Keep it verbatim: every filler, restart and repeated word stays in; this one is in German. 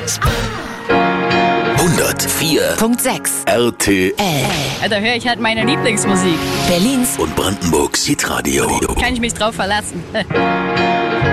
hundertvier Komma sechs R T L. Ja, da höre ich halt meine Lieblingsmusik. Berlins und Brandenburgs Hitradio. Kann ich mich drauf verlassen.